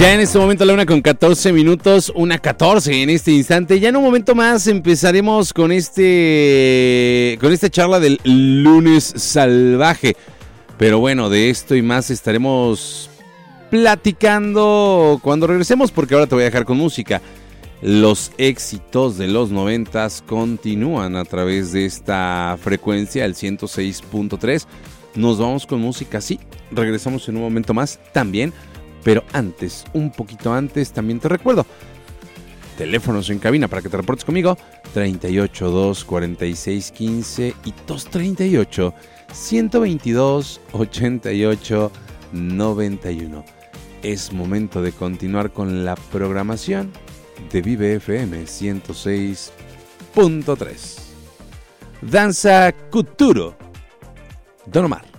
Ya en este momento la 1:14, 1:14 en este instante. Ya en un momento más empezaremos con esta charla del lunes salvaje. Pero bueno, de esto y más estaremos platicando cuando regresemos, porque ahora te voy a dejar con música. Los éxitos de los 90s continúan a través de esta frecuencia, el 106.3. Nos vamos con música, sí. Regresamos en un momento más también. Pero antes, un poquito antes, también te recuerdo, teléfonos en cabina para que te reportes conmigo, 38 2 46 15 y 238 122 88 91. Es momento de continuar con la programación de Vive FM 106.3. Danza Kuturo, Don Omar.